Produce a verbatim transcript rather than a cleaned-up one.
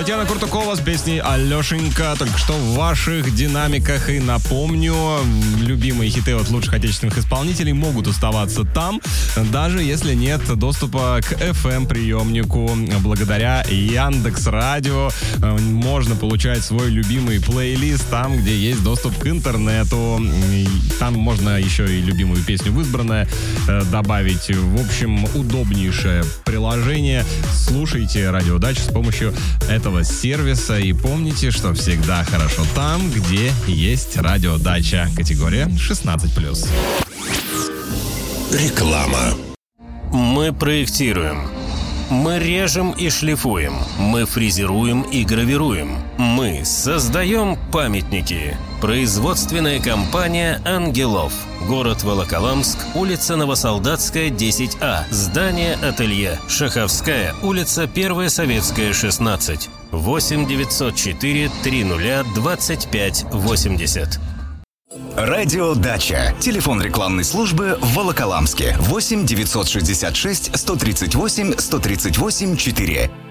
Татьяна Куртукова с песней «Алешенька» только что в ваших динамиках. И напомню, любимые хиты от лучших отечественных исполнителей могут оставаться там, даже если нет доступа к эф эм-приемнику. Благодаря Яндекс.Радио можно получать свой любимый плейлист там, где есть доступ к интернету. Там можно еще и любимую песню в избранное добавить. В общем, удобнейшее приложение. Слушайте «Радио Дача» с помощью этого сервиса и помните, что всегда хорошо там, где есть «Радио Дача». Категория шестнадцать плюс. Реклама. Мы проектируем. Мы режем и шлифуем. Мы фрезеруем и гравируем. Мы создаем памятники. Производственная компания «Ангелов». Город Волоколамск, улица Новосолдатская, десять А. Здание ателье. Шаховская, улица Первая Советская, шестнадцать. восемь девятьсот четыре триста двадцать пять восемьдесят. Радио Дача. Телефон рекламной службы в Волоколамске. восемь девятьсот шестьдесят шесть сто тридцать восемь сто тридцать восемь четыре.